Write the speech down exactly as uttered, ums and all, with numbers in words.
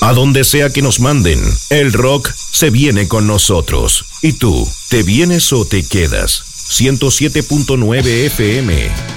A donde sea que nos manden, el rock se viene con nosotros. ¿Y tú, te vienes o te quedas? ciento siete punto nueve F M.